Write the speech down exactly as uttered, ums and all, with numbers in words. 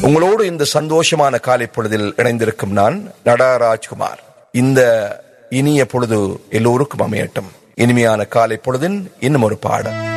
உங்களோடு இந்த சந்தோஷமான காலை பொழுதில் இணைந்திருக்கும் நான் நடா ராஜ்குமார். இந்த இனிய பொழுது எல்லோருக்கும் அமையட்டும். இனிமையான காலை பொழுதின் இன்னும் ஒரு பாடல்.